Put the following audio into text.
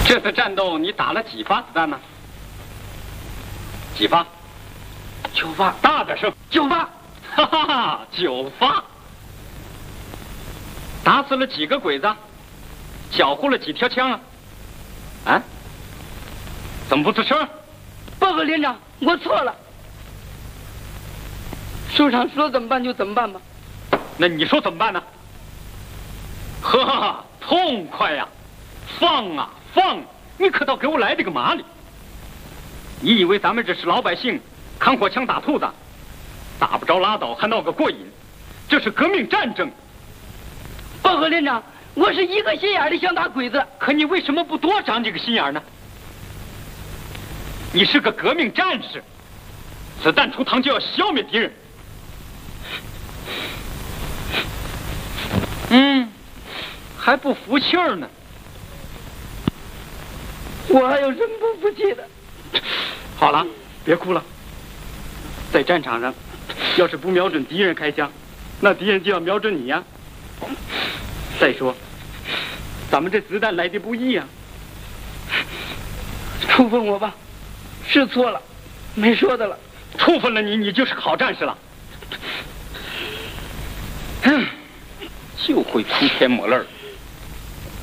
这次战斗你打了几发子弹呢？几发 ？9发。 大点声 ！9发。 哈哈哈，9发。打死了几个鬼子？缴获了几条枪啊？啊？怎么不吱声？ 报告连长，我错了。首长说怎么办就怎么办吧。 那你说怎么办呢？呵哈，痛快呀！放啊放！你可倒给我来这个麻利！你以为咱们这是老百姓，扛火枪打兔子，打不着拉倒，还闹个过瘾？这是革命战争。 报告连长，我是一个心眼的想打鬼子， 可你为什么不多长几个心眼呢？你是个革命战士，子弹出膛就要消灭敌人。还不服气儿呢？ 我还有什么不服气的？ 好了，别哭了。在战场上，要是不瞄准敌人开枪，那敌人就要瞄准你呀。再说，咱们这子弹来的不易呀。 处分我吧，是错了，没说的了。 处分了你，你就是好战士了。就会哭天抹泪儿。